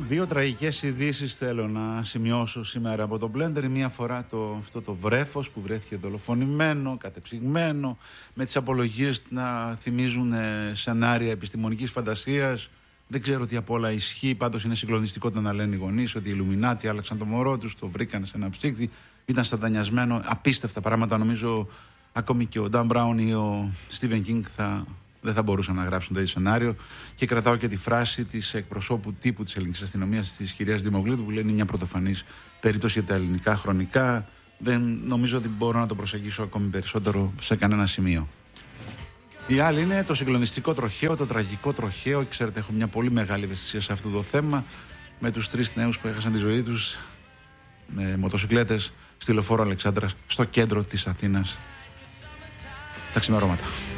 Δύο τραγικές ειδήσεις θέλω να σημειώσω σήμερα από το Blender. Μία φορά αυτό το βρέφος που βρέθηκε δολοφονημένο, κατεψυγμένο, με τις απολογίες να θυμίζουν σενάρια επιστημονικής φαντασίας. Δεν ξέρω τι απ' όλα ισχύει, πάντως είναι συγκλονιστικό το να λένε οι γονείς ότι οι Ιλουμινάτοι άλλαξαν το μωρό τους, το βρήκαν σε ένα ψύκτη, ήταν σατανιασμένο, απίστευτα πράγματα. Νομίζω ακόμη και ο Dan Brown ή ο Stephen King δεν θα μπορούσαν να γράψουν το ίδιο σενάριο. Και κρατάω και τη φράση της εκπροσώπου τύπου της ελληνικής αστυνομίας, της κυρίας Δημογλήτου, που λέει είναι μια πρωτοφανής περίπτωση για τα ελληνικά χρονικά. Δεν νομίζω ότι μπορώ να το προσεγγίσω ακόμη περισσότερο σε κανένα σημείο. Η άλλη είναι το συγκλονιστικό τροχαίο, το τραγικό τροχαίο. Ξέρετε, έχω μια πολύ μεγάλη ευαισθησία σε αυτό το θέμα. Με τους 3 νέους που έχασαν τη ζωή τους με μοτοσυκλέτες στη Λεωφόρο Αλεξάνδρας, στο κέντρο της Αθήνας, τα ξημερώματα.